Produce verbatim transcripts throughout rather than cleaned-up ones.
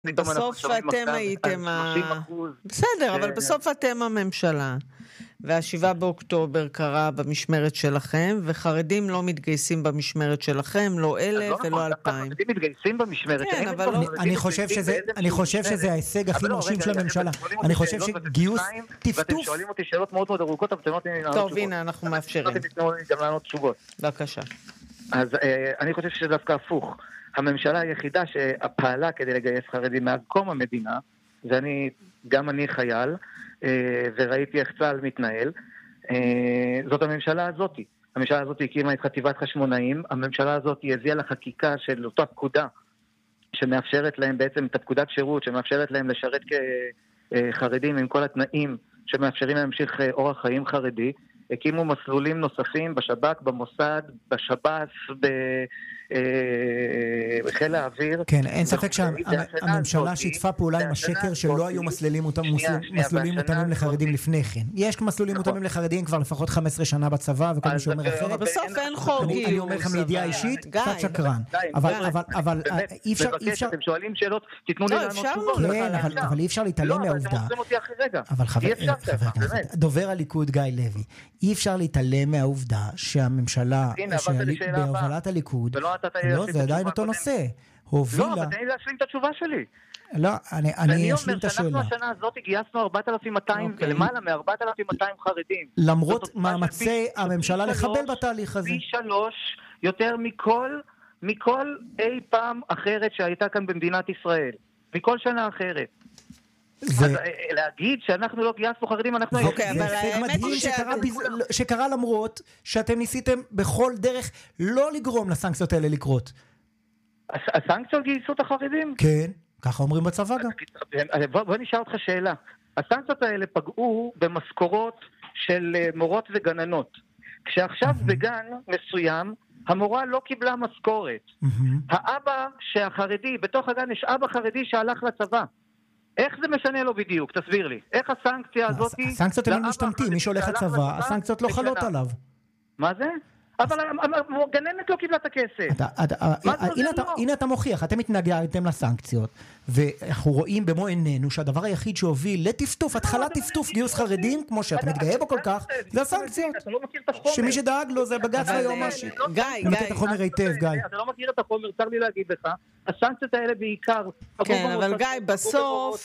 בסוף אתם הייתם ה... בסדר, אבל בסוף אתם הממשלה. והשבעה באוקטובר קרה במשמרת שלכם, וחרדים לא מתגייסים במשמרת שלכם, לא אלף ולא אלפיים. חרדים מתגייסים במשמרת. כן, אבל לא... אני חושב שזה ההישג הכי מרשים של הממשלה. אני חושב שגיוס טפטוף... ואתם שואלים אותי שאלות מאוד מאוד ארוכות, אבל אתם לא נותנים לי לענות תשובות. טוב, הנה, אנחנו מאפשרים. אתם תתנו לי גם לענות תשובות. בבקשה. אז אני חושב שזה דווקא הפוך. הממשלה היחידה שפעלה כדי לגייס חרדים מאז קום המדינה, ואני, גם אני חייל, וראיתי איך צה"ל מתנהל, זאת הממשלה הזאת. הממשלה הזאת הקימה את חטיבת חשמונאים, הממשלה הזאת הביאה לחקיקה של אותה פקודה, שמאפשרת להם בעצם את הפקודת שירות, שמאפשרת להם לשרת כחרדים עם כל התנאים, שמאפשרים להמשיך אורח חיים חרדי, הקימו מסלולים נוספים בשב"כ, במוסד, בשב"ס, בחיל האוויר. כן, אין ספק שהממשלה שיתפה פעולה עם השקר שלא היו מסלולים מותאמים לחרדים לפני כן. יש מסלולים מותאמים לחרדים כבר לפחות חמש עשרה שנה בצבא, וכל מי שאומר אחרת. בסוף אין חוק. אני אומר לך מידיעה אישית, קצת שקרן. אבל אי אפשר... אתם שואלים שאלות, תיתנו לי לענות תשובות. כן, אבל אי אפשר להתעלם מהעובדה. לא, אבל אתם עוצרים אותי אחרי רגע. אבל דובר הליכוד גיא לוי, אי אפשר להתעלם מהעובדה שהממשלה, בהובלת הליכוד, לא, זה עדיין אותו נושא, הובילה... לא, אבל תן לי להשלים את התשובה שלי. לא, אני אשלים את השאלה. ואני אומר שאנחנו השנה הזאת גייסנו ארבעת אלפים ומאתיים, ולמעלה מ-ארבעת אלפים ומאתיים חרדים. למרות מאמצי הממשלה לחבל בתהליך הזה. פי שלוש יותר מכל, מכל אי פעם אחרת שהייתה כאן במדינת ישראל. מכל שנה אחרת. אז להגיד שאנחנו לא גייסנו חרדים, אנחנו... אוקיי, אבל האמת היא שקרה למרות שאתם ניסיתם בכל דרך לא לגרום לסנקציות האלה לקרות. הסנקציות גייסו את החרדים? כן, ככה אומרים בצבא גם. בוא נשאל אותך שאלה. הסנקציות האלה פגעו במשכורות של מורות וגננות. כשעכשיו בגן מסוים, המורה לא קיבלה משכורת. האבא שהחרדי, בתוך הגן יש אבא חרדי שהלך לצבא. איך זה משנה לו בדיוק? תסביר לי. איך הסנקציה הזאת... הסנקציות הם משתמטים, מי שהולך לצבא, הסנקציות לא חלות עליו. מה זה? אבל הגננת לא קיבלה את הכסף. הנה אתה מוכיח, אתם התנגדתם לסנקציות, ואנחנו רואים במו עינינו שהדבר היחיד שהוביל לטפטוף, התחלת טפטוף גיוס חרדים, כמו שאתה מתגאה בו כל כך, זה הסנקציות. שמי שדאג לו זה בג"ץ היועמ"שי. גיא, גיא. אתה חומר היטב, גיא. אתה לא מכיר את החומר, צר לי להגיד לך. הסנקציות האלה בעיקר... כן, אבל גיא, בסוף...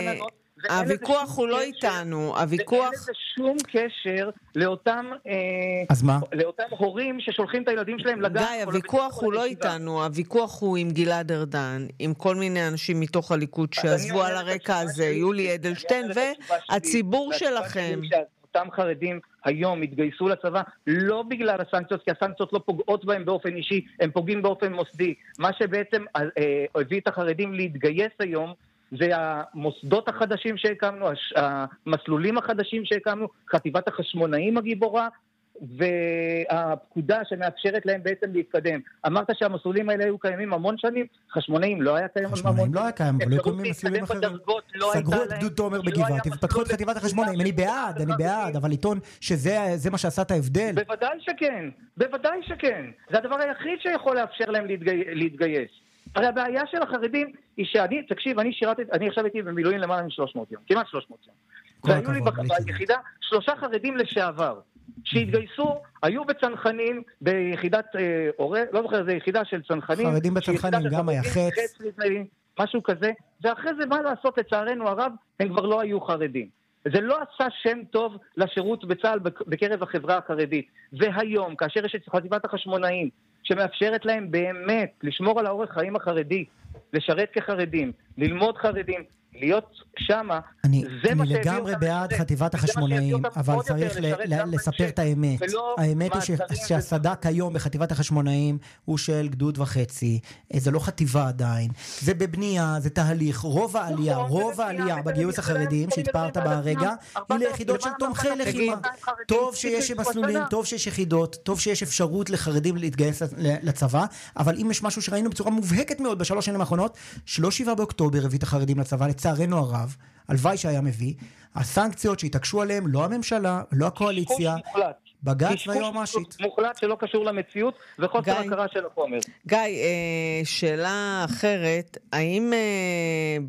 הוויכוח הוא לא איתנו, הוויכוח... אין לזה שום קשר לאותם... אז מה? לאותם הורים ששולחים את הילדים שלהם לגן... גיא, הוויכוח הוא לא איתנו, הוויכוח הוא עם גלעד ארדן, עם כל מיני אנשים מתוך הליכוד שעזבו על הרקע הזה, יולי אדלשטיין והציבור שלכם. אותם חרדים היום התגייסו לצבא לא בגלל הסנקציות, כי הסנקציות לא פוגעות בהם באופן אישי, הם פוגעים באופן מוסדי. מה שבעצם הביא את החרדים להתגייס היום, זה המוסדות החדשים שהקמנו, המסלולים החדשים שהקמנו, חטיבת החשמונאים הגיבורה, והפקודה שמאפשרת להם בעצם להתקדם. אמרת שהמסלולים האלה היו קיימים המון שנים, חשמונאים לא היה קיים המון שנים. חשמונאים לא היה קיים, אבל היו קיימים מסלולים אחרים. סגרו את גדוד תומר בגבעתי, ופתחו את חטיבת החשמונאים. אני בעד, אני בעד, אבל עיתון שזה מה שעשה את ההבדל. בוודאי שכן, בוודאי שכן. זה הדבר היחיד שיכול לאפשר להם להתגייס. הרי הבעיה של החרדים היא שאני, תקשיב, אני שירתי, אני עכשיו הייתי במילואים למעלה מ-שלוש מאות יום, כמעט שלוש מאות יום. והיו לי ביחידה שלושה חרדים לשעבר, שהתגייסו, היו בצנחנים ביחידת אורה, לא זוכר, זה יחידה של צנחנים. חרדים בצנחנים גם היה חץ. משהו כזה, ואחרי זה מה לעשות לצערנו הרב, הם כבר לא היו חרדים. זה לא עשה שם טוב לשירות בצה"ל בקרב החברה החרדית. והיום, כאשר יש את חטיבת החשמונאים, שמאפשרת להם באמת לשמור על האורח חיים החרדי, לשרת כחרדים, ללמוד חרדים, להיות שמה, אני, אני לגמרי בעד חטיבת החשמונאים, אבל צריך לספר את האמת. האמת היא שהסדק היום בחטיבת החשמונאים הוא של גדוד וחצי, זה לא חטיבה עדיין, זה בבנייה, זה תהליך, רוב העלייה, רוב העלייה בגיוס החרדים שהתפארת ברגע, היא ליחידות של תומכי לחימה. טוב שיש מסלולים, טוב שיש יחידות, טוב שיש אפשרות לחרדים להתגייס לצבא, אבל אם יש משהו שראינו בצורה מובהקת מאוד בשלוש שנים האחרונות, שלא שבעה באוקטובר הביא את החרדים לצבא, לצערנו הרב, הלוואי שהיה מביא, הסנקציות שהתעקשו עליהם, לא הממשלה, לא הקואליציה, בג"ץ והיועמ"שית. מוחלט שלא קשור למציאות וחוסר הכרה של החומר. גיא, שאלה אחרת, האם